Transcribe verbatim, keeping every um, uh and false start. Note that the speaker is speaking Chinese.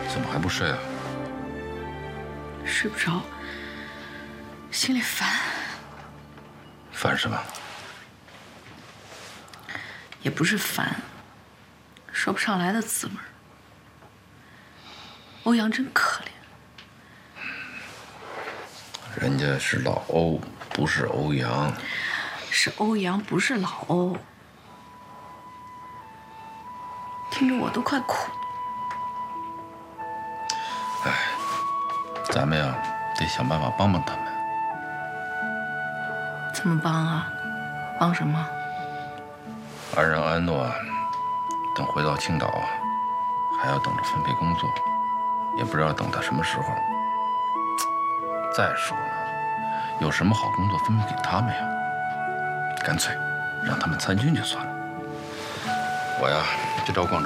怎么还不睡啊？ 睡不着，心里烦。 烦什么？ 也不是烦，说不上来的滋味。欧阳真可怜。 人家是老欧，不是欧阳。 是欧阳，不是老欧。听着我都快哭了。 哎，咱们呀，得想办法帮帮他们。 怎么帮啊？帮什么？ 安然、安诺，等回到青岛，还要等着分配工作，也不知道等到什么时候。再说了，有什么好工作分配给他们呀？干脆让他们参军就算了。我呀，就到广州。